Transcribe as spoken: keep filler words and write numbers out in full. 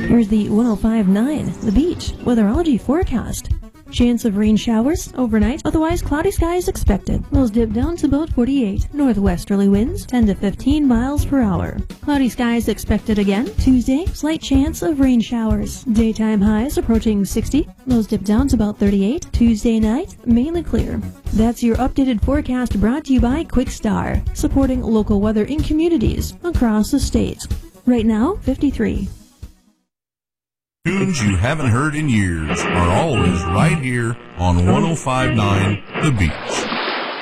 Here's the one oh five point nine, The Beach, weatherology forecast. Chance of rain showers overnight, otherwise cloudy skies expected. Lows dip down to about forty-eight. Northwesterly winds ten to fifteen miles per hour. Cloudy skies expected again. Tuesday, slight chance of rain showers. Daytime highs approaching sixty. Lows dip down to about thirty-eight. Tuesday night, mainly clear. That's your updated forecast brought to you by Quick Star, supporting local weather in communities across the state. Right now, fifty-three. Tunes you haven't heard in years are always right here on one oh five point nine The Beach.